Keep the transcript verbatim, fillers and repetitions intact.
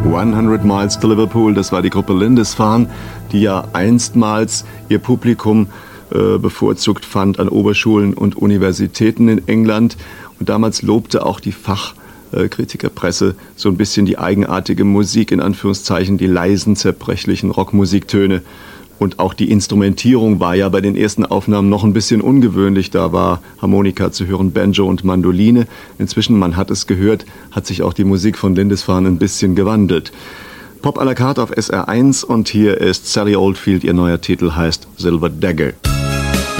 hundert Miles to Liverpool, das war die Gruppe Lindisfarne, die ja einstmals ihr Publikum äh, bevorzugt fand an Oberschulen und Universitäten in England. Und damals lobte auch die Fachkritikerpresse so ein bisschen die eigenartige Musik, in Anführungszeichen die leisen, zerbrechlichen Rockmusiktöne. Und auch die Instrumentierung war ja bei den ersten Aufnahmen noch ein bisschen ungewöhnlich. Da war Harmonika zu hören, Banjo und Mandoline. Inzwischen, man hat es gehört, hat sich auch die Musik von Lindisfarne ein bisschen gewandelt. Pop à la carte auf S R eins und hier ist Sally Oldfield, ihr neuer Titel heißt Silver Dagger.